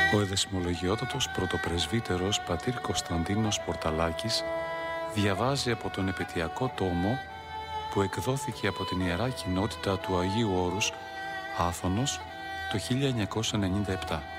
Ο εδεσμολογιότατος πρωτοπρεσβύτερος πατήρ Κωνσταντίνος Πορταλάκης διαβάζει από τον επαιτειακό τόμο που εκδόθηκε από την Ιερά Κοινότητα του Αγίου Όρους Άθωνος το 1997.